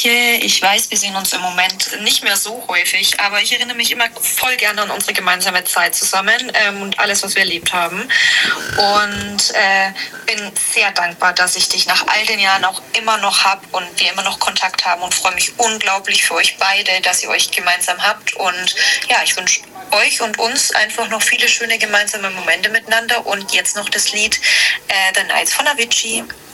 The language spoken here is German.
Gleiche. Ich weiß, wir sehen uns im Moment nicht mehr so häufig, aber ich erinnere mich immer voll gerne an unsere gemeinsame Zeit zusammen und alles, was wir erlebt haben. Und bin sehr dankbar, dass ich dich nach all den Jahren auch immer noch habe und wir immer noch Kontakt haben und freue mich unglaublich für euch beide, dass ihr euch gemeinsam habt. Und ja, ich wünsche euch und uns einfach noch viele schöne gemeinsame Momente miteinander und jetzt noch das Lied The Nights von Avicii.